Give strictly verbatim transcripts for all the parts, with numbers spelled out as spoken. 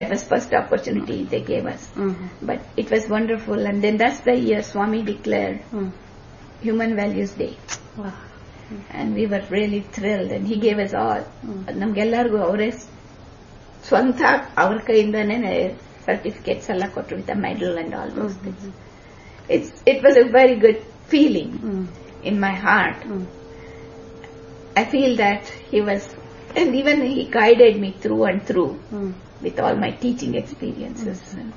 That was first opportunity they gave us. Mm-hmm. But it was wonderful. And then that's the year Swami declared mm. Human Values Day. Wow. And we were really thrilled. And he gave us all. Mm. ನಮ್ಗೆಲ್ಲರಿಗೂ ಅವರೇ ಸ್ವಂತ ಅವ್ರ ಕೈಯಿಂದಾನೇ certificates ಎಲ್ಲ ಕೊಟ್ಟರು with medal and all those things. It's, it was a very good feeling mm. in my heart. Mm. I feel that he was, and even he guided me through and through Mm. with all my teaching experiences. Mm. And,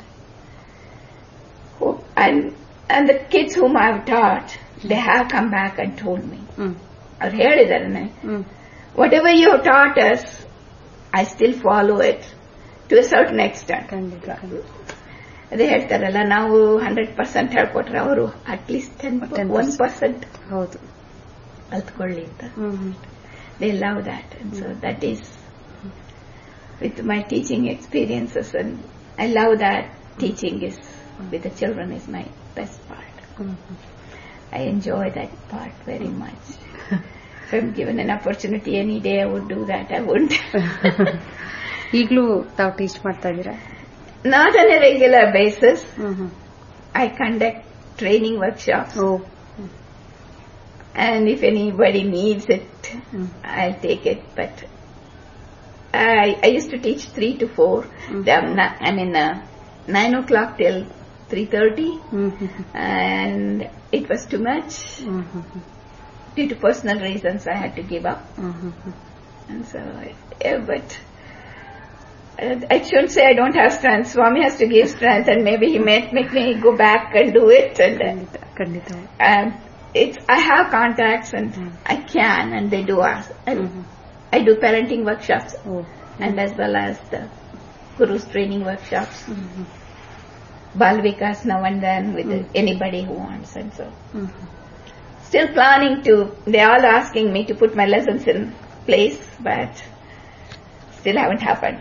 and and the kids whom I have taught, they have come back and told me. Mm. ಅವ್ರು ಹೇಳಿದಾರೆ, Mm. whatever you have taught us, I still follow it to a certain extent. ಖಂಡಿತ. ಅದೇ ಹೇಳ್ತಾರಲ್ಲ, ನಾವು hundred percent ಹೇಳ್ಕೊಟ್ರೆ ಅವರು at least ten one percent ಹೌದು ಕಲ್ತ್ಕೊಳ್ಳಿ ಅಂತ. Mm-hmm. They love that. And so that is with my teaching experiences, and I love that teaching is with the children is my best part. Mm-hmm. I enjoy that part very much. If I'm given an opportunity any day I would do that. I wouldn't. ಈಗಲೂ ತಾವು teach ಮಾಡ್ತಾ ಇದ್ದೀರಾ? Not on a regular basis. Mm-hmm. I conduct training workshops. Oh. And if anybody needs it, Mm. I'll take it. But I, I used to teach three to four. Mm. Not, I mean, uh, nine o'clock till three thirty, Mm-hmm. and it was too much. Mm-hmm. Due to personal reasons, I had to give up. Mm-hmm. And so, yeah, but uh, I shouldn't say I don't have strength. Swami has to give strength, and maybe he might make me go back and do it. And uh, ಖಂಡಿತ. um, it's I have contacts, and Mm. I can, and they do ask. And Mm-hmm. I do parenting workshops, Oh. and as well as the Guru's training workshops, Mm-hmm. Bal Vikas now and then with Mm. anybody who wants. And so, Mm-hmm. still planning to. They are all asking me to put my lessons in place, but still haven't happened.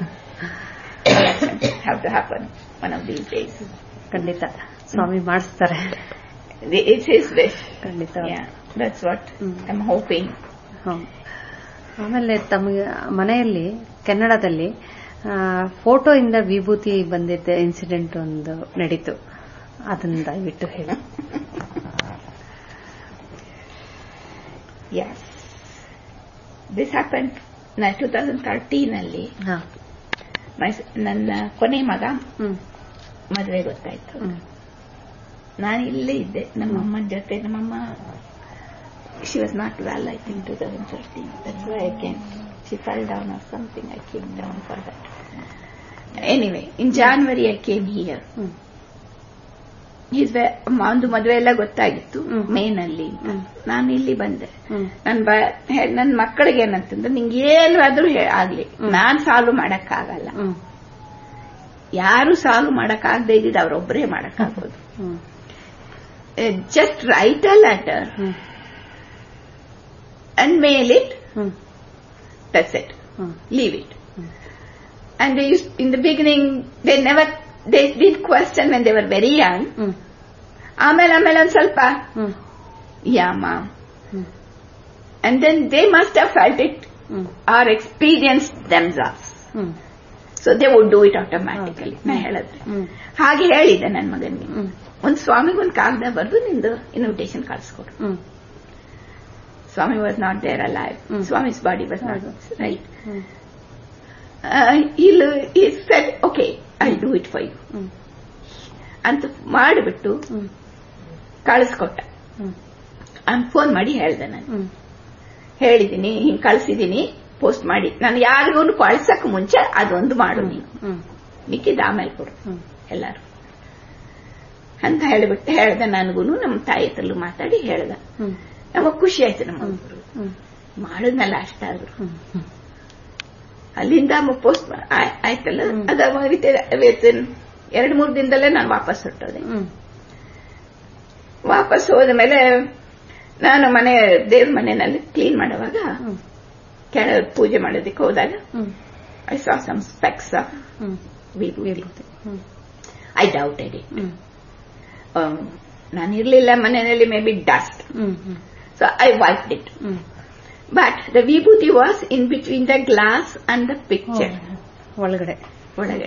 Have to happen one of these days. ಖಂಡಿತ ಸ್ವಾಮಿ ಮಾಡಿಸ್ತಾರೆ. It's his wish. ಖಂಡಿತ. Yeah, that's what Mm. I'm hoping. ಹೌದು. ಆಮೇಲೆ ತಮಗೆ ಮನೆಯಲ್ಲಿ ಕನ್ನಡದಲ್ಲಿ photo ಇಂದ ವಿಭೂತಿ ಬಂದಿದ್ದ ಇನ್ಸಿಡೆಂಟ್ ಒಂದು ನಡೀತು, ಅದನ್ನ ದಯವಿಟ್ಟು ಹೇಳಿ. Yes, this happened in twenty thirteen ಅಲ್ಲಿ. ಹಾ. ನನ್ನ ಕೊನೆ ಮಗ ಹ್ಮ್. ಮದುವೆ ಗೊತ್ತಾಯ್ತು. ಹ್ಮ್. ನಾನು ಇಲ್ಲೇ ಇದ್ದೆ ನಮ್ಮಮ್ಮನ ಜೊತೆ. ನಮ್ಮಮ್ಮ she was not well, I think, twenty thirteen. That's why I came. She fell down or something. I came down for that. Anyway, in January I came here. Hmm. His ಒಂದು ಮದುವೆ ಎಲ್ಲ ಗೊತ್ತಾಗಿತ್ತು ಹ್ಮ್. ಮೇನಲ್ಲಿ. ಹ್ಮ್. ನಾನು ಇಲ್ಲಿ ಬಂದೆ. ಹ್ಮ್. ನನ್ ನನ್ನ ಮಕ್ಕಳಿಗೆ ಏನಂತಂದ್ರೆ, ನಿಂಗೆ ಏನು ಆದ್ರೂ ಆಗ್ಲಿ, ಹ್ಮ್. ನಾನ್ ಸಾಲ್ವ್ ಮಾಡಕ್ಕಾಗಲ್ಲ. ಹ್ಮ್. ಯಾರು ಸಾಲ್ವ್ ಮಾಡಕ್ಕಾಗದೆ ಇದ್ದಿದ್ದು ಅವ್ರೊಬ್ಬರೇ ಮಾಡಕ್ಕಾಗೋದು. ಹ್ಮ್. Just write a letter hmm. and mail it. Hmm. That's it. Hmm. Leave it. Hmm. And they used, in the beginning, they never, they did question when they were very young. ಹ್ಮ್. ಆಮೇಲೆ ಆಮೇಲೆ ಒಂದ್ ಸ್ವಲ್ಪ, ಹ್ಮ್. yeah, mom. Hmm. And then they must have felt it hmm. or experienced themselves. Hmm. So they would do it automatically. Okay. ನಾ ಹೇಳಿದ್ರೆ ಹ್ಮ್. ಹಾಗೆ ಹೇಳಿದ್ದೆ ನನ್ನ ಮಗನಿಗೆ. ಹ್ಮ್. ಒಂದ್ ಸ್ವಾಮಿಗೆ ಒಂದು ಕಾಗದ ಬರೆದು ನಿಂದು invitation ಕಳಿಸ್ಕೊಡು. Hmm. Swami was not there alive. Mm. Swami's body was not Mm. right. Mm. Uh, he, he said, okay, I'll do it for you. Mm. ಅಂತ ಮಾಡಿಬಿಟ್ಟು Mm. ಕಳಿಸ್ಕೊಟ್ಟ. Mm. ಅವ್ನು ಫೋನ್ ಮಾಡಿ ಹೇಳ್ದೆ, ನಾನು Mm. ಹೇಳಿದ್ದೀನಿ, ಹಿಂಗ್ ಕಳಿಸಿದ್ದೀನಿ, ಪೋಸ್ಟ್ ಮಾಡಿ. ನಾನು ಯಾರಿಗೂ ಕಳ್ಸಕ್ ಮುಂಚೆ ಅದೊಂದು ಮಾಡು ನೀನು, Mm. ಮಿಕ್ಕಿದ ಆಮೇಲೆ ಕೊಡು Mm. ಎಲ್ಲಾರು ಅಂತ ಹೇಳಿಬಿಟ್ಟು ಹೇಳ್ದೆ. ನನಗೂನು ನಮ್ಮ ತಾಯಿ ಹತ್ರಲ್ಲೂ ಮಾತಾಡಿ ಹೇಳ್ದ. Mm. ನಮಗ್ ಖುಷಿ ಆಯ್ತು. ನಮ್ಮ Mm. ಮಾಡಿದ್ನಲ್ಲ ಅಷ್ಟಾದ್ರು. Mm. ಅಲ್ಲಿಂದ ಪೋಸ್ಟ್ ಆಯ್ತಲ್ಲ, ಅದ ಎರಡು ಮೂರು ದಿನದಲ್ಲೇ ನಾನು ವಾಪಸ್ ಹೊರಟೋದೆ. Mm. ವಾಪಸ್ ಹೋದ ಮೇಲೆ ನಾನು ಮನೆ ದೇವ್ರ ಮನೆಯಲ್ಲಿ ಕ್ಲೀನ್ ಮಾಡುವಾಗ Mm. ಕೆಳ ಪೂಜೆ ಮಾಡೋದಕ್ಕೆ ಹೋದಾಗ Mm. I saw some specs of Mm. ವಿಭೂತಿ. Mm. I ಡೌಟೆಡ್ it. Mm. ನಾನಿರ್ಲಿಲ್ಲ ಮನೆಯಲ್ಲಿ, may be dust. Mm. Mm. So I wiped it. Mm. But the ವಿಭೂತಿ was in between the glass and the picture. ಒಳಗಡೆ ಒಳಗೆ